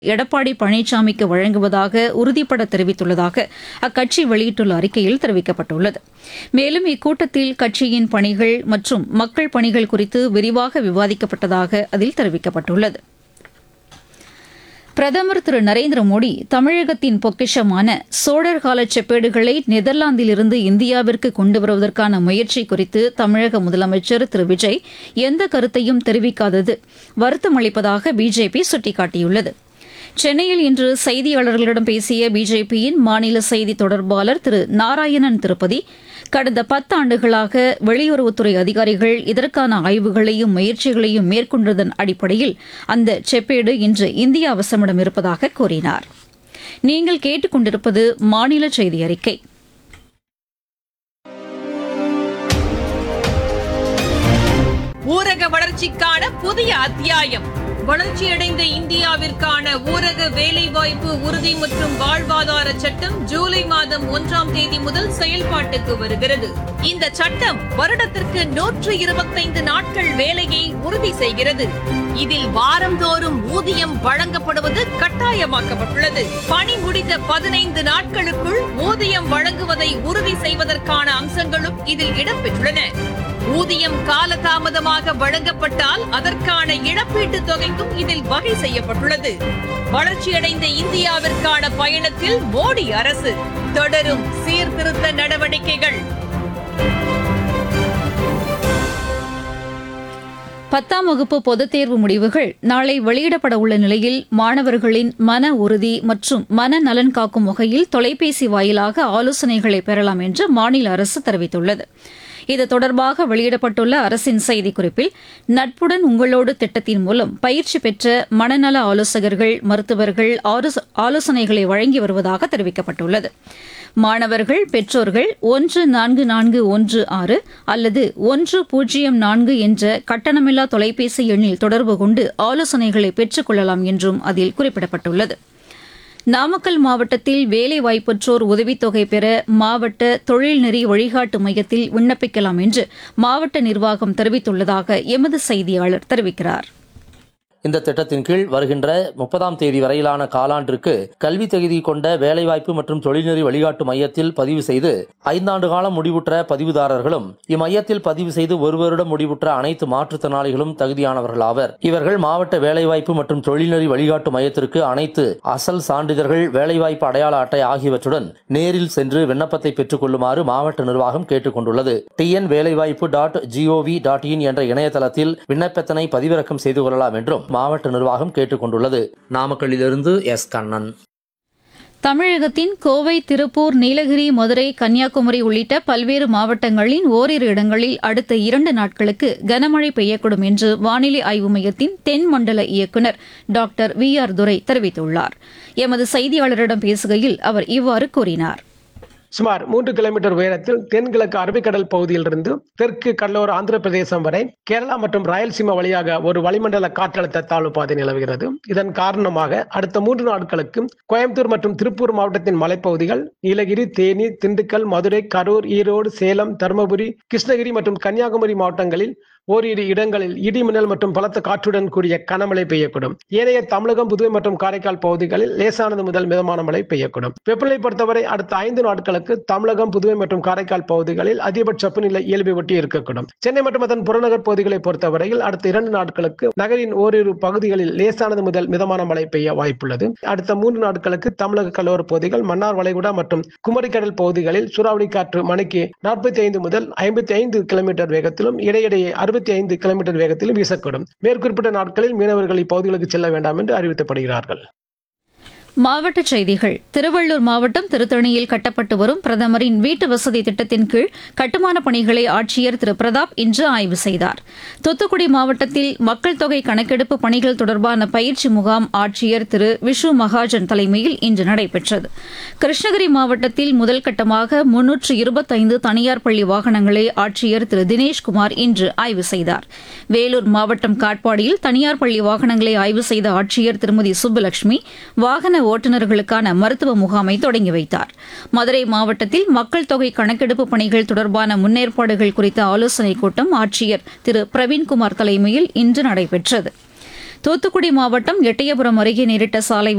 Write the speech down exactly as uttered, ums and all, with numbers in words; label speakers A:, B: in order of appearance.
A: எடப்பாடி பழனிசாமிக்கு வழங்குவதாக உறுதிபட தெரிவித்துள்ளதாக அக்கட்சி வெளியிட்டுள்ள அறிக்கையில் தெரிவிக்கப்பட்டுள்ளது. மேலும் இக்கூட்டத்தில் கட்சியின் பணிகள் மற்றும் மக்கள் பணிகள் குறித்து விரிவாக விவாதிக்கப்பட்டதாக அதில் தெரிவிக்கப்பட்டுள்ளது. பிரதமர் திரு நரேந்திர மோடி தமிழகத்தின் பொக்கிஷமான சோழர் கால செப்பேடுகளை நெதர்லாந்திலிருந்து இந்தியாவிற்கு கொண்டு வருவதற்கான முயற்சி குறித்து தமிழக முதலமைச்சர் திரு விஜய் எந்த கருத்தையும் தெரிவிக்காதது வருத்தம் அளிப்பதாக பிஜேபி சுட்டிக்காட்டியுள்ளது. சென்னையில் இன்று செய்தியாளர்களிடம் பேசிய பிஜேபியின் மாநில செய்தி தொடர்பாளர் திரு நாராயணன் திருப்பதி, கடந்த பத்தாண்டுகளாக வெளியுறவுத்துறை அதிகாரிகள் இதற்கான ஆய்வுகளையும் முயற்சிகளையும் மேற்கொண்டதன் அடிப்படையில் அந்த செப்பேடு இன்று இந்தியா வசமிடம் இருப்பதாக கூறினார். நீங்கள் கேட்டுக் கொண்டிருப்பது மாநில செய்தி அறிக்கை.
B: ஊரக வளர்ச்சிக்கான புதிய அத்தியாயம். வளர்ச்சியடைந்த இந்தியாவிற்கான ஊரக வேலைவாய்ப்பு உறுதி மற்றும் வாழ்வாதார சட்டம் ஜூலை மாதம் ஒன்றாம் தேதி முதல் செயல்பாட்டுக்கு வருகிறது. இந்த சட்டம் வருடத்திற்கு நூற்று இருபத்தைந்து நாட்கள் வேலையை உறுதி செய்கிறது. இதில் வாரந்தோறும் ஊதியம் வழங்கப்படுவது கட்டாயமாக்கப்பட்டுள்ளது. பணி முடிந்த பதினைந்து நாட்களுக்குள் ஊதியம் வழங்குவதை உறுதி செய்வதற்கான அம்சங்களும் இதில் இடம்பெற்றுள்ளன. ஊதியம் காலதாமதமாக வழங்கப்பட்டால் அதற்கான இழப்பீட்டுத் தொகைக்கும் இதில் வகை செய்யப்பட்டுள்ளது. வளர்ச்சியடைந்த இந்தியாவிற்கான பயணத்தில் மோடி அரசு தொடரும் சீர்திருத்த நடவடிக்கைகள்.
A: பத்தாம் வகுப்பு பொதுத் தேர்வு முடிவுகள் நாளை வெளியிடப்பட உள்ள நிலையில் மாணவர்களின் மன உறுதி மற்றும் மனநலன் காக்கும் வகையில் தொலைபேசி வாயிலாக ஆலோசனைகளை பெறலாம் என்று மாநில அரசு தெரிவித்துள்ளது. இது தொடர்பாக வெளியிடப்பட்டுள்ள அரசின் செய்திக்குறிப்பில், நட்புடன் உங்களோடு திட்டத்தின் மூலம் பயிற்சி பெற்ற மனநல ஆலோசகர்கள், மருத்துவர்கள் ஆலோசனைகளை வழங்கி வருவதாக தெரிவிக்கப்பட்டுள்ளது. மாணவர்கள், பெற்றோர்கள் ஒன்று நான்கு நான்கு ஒன்று ஆறு அல்லது ஒன்று பூஜ்ஜியம் நான்கு என்ற கட்டணமில்லா தொலைபேசி எண்ணில் தொடர்பு கொண்டு ஆலோசனைகளை பெற்றுக் கொள்ளலாம் என்றும் அதில் குறிப்பிடப்பட்டுள்ளது. நாமக்கல் மாவட்டத்தில் வேலைவாய்ப்பற்றோர் உதவித்தொகை பெற மாவட்ட தொழில்நெறி வழிகாட்டு மையத்தில் விண்ணப்பிக்கலாம் என்று மாவட்ட நிர்வாகம் தெரிவித்துள்ளதாக எமது செய்தியாளர் தெரிவிக்கிறார்.
C: இந்த திட்டத்தின் கீழ் வருகின்ற முப்பதாம் தேதி வரையிலான காலாண்டிற்கு கல்வி தகுதி கொண்ட வேலைவாய்ப்பு மற்றும் தொழில்நெறி வழிகாட்டு மையத்தில் பதிவு செய்து ஐந்தாண்டு காலம் முடிவுற்ற பதிவுதாரர்களும் இம்மையத்தில் பதிவு செய்து ஒரு வருடம் முடிவுற்ற அனைத்து மாற்றுத்திறனாளிகளும் தகுதியானவர்கள் ஆவர். இவர்கள் மாவட்ட வேலைவாய்ப்பு மற்றும் தொழில்நெறி வழிகாட்டு மையத்திற்கு அனைத்து அசல் சான்றிதழ்கள், வேலைவாய்ப்பு அடையாள அட்டை ஆகியவற்றுடன் நேரில் சென்று விண்ணப்பத்தை பெற்றுக் கொள்ளுமாறு மாவட்ட நிர்வாகம் கேட்டுக் கொண்டுள்ளது. டிஎன் வேலைவாய்ப்பு டாட் ஜிஓவி டாட் இன் என்ற இணையதளத்தில் விண்ணப்பத்தினை பதிவிறக்கம் செய்து கொள்ளலாம் என்றும் மாவட்ட நிர்வாகம் கேட்டுக் கொண்டுள்ளது. நாமக்கல்லிலிருந்து எஸ் கண்ணன்.
A: தமிழகத்தின் கோவை, திருப்பூர், நீலகிரி, மதுரை, கன்னியாகுமரி உள்ளிட்ட பல்வேறு மாவட்டங்களின் ஓரிரு இடங்களில் அடுத்த இரண்டு நாட்களுக்கு கனமழை பெய்யக்கூடும் என்று வானிலை ஆய்வு மையத்தின் தென் மண்டல இயக்குநர் டாக்டர் வி ஆர் துரை தெரிவித்துள்ளார். எமது செய்தியாளரிடம் பேசுகையில் அவர் இவ்வாறு கூறினார்.
D: சுமார் மூன்று கிலோமீட்டர் உயரத்தில் தென்கிழக்கு அரபிக்கடல் பகுதியிலிருந்து தெற்கு கடலோர ஆந்திர பிரதேசம் வரை கேரளா மற்றும் ராயல்சீமா வழியாக ஒரு வளிமண்டல காற்றழுத்த தாழ்வு பாதை நிலவுகிறது. இதன் காரணமாக அடுத்த மூன்று நாட்களுக்கு கோயம்புத்தூர் மற்றும் திருப்பூர் மாவட்டத்தின் மலைப்பகுதிகள், நீலகிரி, தேனி, திண்டுக்கல், மதுரை, கரூர், ஈரோடு, சேலம், தருமபுரி, கிருஷ்ணகிரி மற்றும் கன்னியாகுமரி மாவட்டங்களில் ஓரிரு இடங்களில் இடி மின்னல் மற்றும் பலத்த காற்றுடன் கூடிய கனமழை பெய்யக்கூடும். ஏனைய தமிழகம், புதுவை மற்றும் காரைக்கால் பகுதிகளில் லேசானது முதல் மிதமான மழை பெய்யக்கூடும். வெப்பநிலை பொறுத்தவரை அடுத்த ஐந்து நாட்களுக்கு தமிழகம், புதுவை மற்றும் காரைக்கால் பகுதிகளில் அதிகபட்ச வெப்பநிலை இயல்பை ஒட்டி இருக்கக்கூடும். சென்னை மற்றும் அதன் புறநகர் பகுதிகளை பொறுத்தவரையில் அடுத்த இரண்டு நாட்களுக்கு நகரின் ஓரிரு பகுதிகளில் லேசானது முதல் மிதமான மழை பெய்ய வாய்ப்புள்ளது. அடுத்த மூன்று நாட்களுக்கு தமிழக கடலோர பகுதிகள், மன்னார் வளைகுடா மற்றும் குமரிக்கடல் பகுதிகளில் சூறாவளி காற்று மணிக்கு நாற்பத்தி ஐந்து முதல் ஐம்பத்தி ஐந்து கிலோமீட்டர் வேகத்திலும் இடையிடையே அறுபத்தி ஐந்து கிலோமீட்டர் வேகத்திலும் வீசக்கூடும். மேற்குறிப்பிட்ட நாட்களில் மீனவர்கள் இப்பகுதிகளுக்கு செல்ல வேண்டாம் என்று அறிவிக்கப்படுகிறார்கள்.
A: மாவட்டச் செய்திகள். திருவள்ளூர் மாவட்டம் திருத்தணியில் கட்டப்பட்டு வரும் பிரதமரின் வீட்டு வசதி திட்டத்தின் கீழ் கட்டுமானப் பணிகளை ஆட்சியர் திரு பிரதாப் இன்று ஆய்வு செய்தார். தூத்துக்குடி மாவட்டத்தில் மக்கள் தொகை கணக்கெடுப்பு பணிகள் தொடர்பான பயிற்சி முகாம் ஆட்சியர் திரு விஷு மகாஜன் தலைமையில் இன்று நடைபெற்றது. கிருஷ்ணகிரி மாவட்டத்தில் முதல் கட்டமாக முன்னூற்று இருபத்தைந்து தனியார் பள்ளி வாகனங்களை ஆட்சியர் திரு தினேஷ்குமார் இன்று ஆய்வு செய்தார். வேலூர் மாவட்டம் காட்பாடியில் தனியார் பள்ளி வாகனங்களை ஆய்வு செய்த ஆட்சியர் திருமதி சுப்புலட்சுமி வாகன ஓட்டுநர்களுக்கான மருத்துவ முகாமை தொடங்கி வைத்தார். மதுரை மாவட்டத்தில் மக்கள் தொகை கணக்கெடுப்பு பணிகள் தொடர்பான முன்னேற்பாடுகள் குறித்த ஆலோசனைக் கூட்டம் ஆட்சியர் திரு பிரவீன்குமார் தலைமையில் இன்று நடைபெற்றது. தூத்துக்குடி மாவட்டம் எட்டயபுரம் அருகே நேரிட்ட சாலை